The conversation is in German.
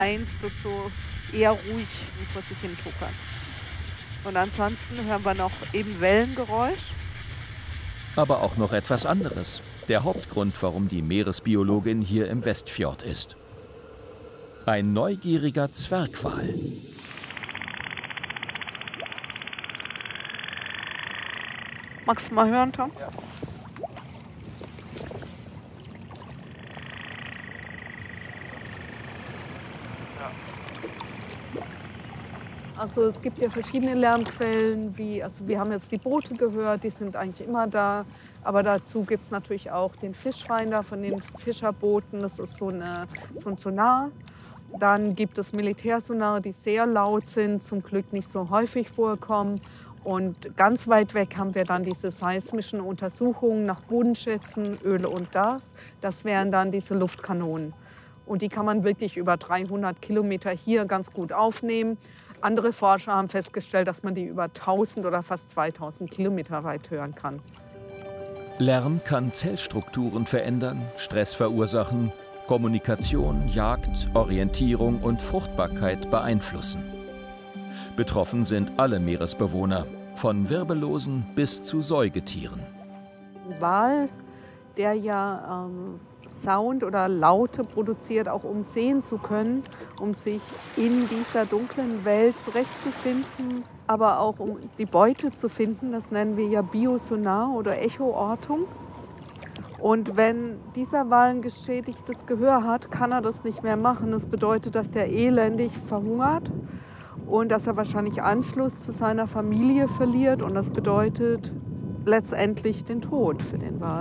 Eins, das so eher ruhig vor sich hin tuckert. Und ansonsten hören wir noch eben Wellengeräusch. Aber auch noch etwas anderes. Der Hauptgrund, warum die Meeresbiologin hier im Westfjord ist. Ein neugieriger Zwergwal. Magst du mal hören, Tom? Ja. Also es gibt ja verschiedene Lärmquellen, also wir haben jetzt die Boote gehört, die sind eigentlich immer da. Aber dazu gibt es natürlich auch den Fischfinder von den Fischerbooten, das ist so ein Sonar. Dann gibt es Militärsonar, die sehr laut sind, zum Glück nicht so häufig vorkommen. Und ganz weit weg haben wir dann diese seismischen Untersuchungen nach Bodenschätzen, Öl und Gas. Das wären dann diese Luftkanonen. Und die kann man wirklich über 300 Kilometer hier ganz gut aufnehmen. Andere Forscher haben festgestellt, dass man die über 1000 oder fast 2000 Kilometer weit hören kann. Lärm kann Zellstrukturen verändern, Stress verursachen, Kommunikation, Jagd, Orientierung und Fruchtbarkeit beeinflussen. Betroffen sind alle Meeresbewohner, von Wirbellosen bis zu Säugetieren. Ein Wal, der ja Sound oder Laute produziert, auch um sehen zu können, um sich in dieser dunklen Welt zurechtzufinden, aber auch um die Beute zu finden. Das nennen wir ja Biosonar oder Echoortung. Und wenn dieser Wal ein geschädigtes Gehör hat, kann er das nicht mehr machen. Das bedeutet, dass der elendig verhungert und dass er wahrscheinlich Anschluss zu seiner Familie verliert. Und das bedeutet letztendlich den Tod für den Wal.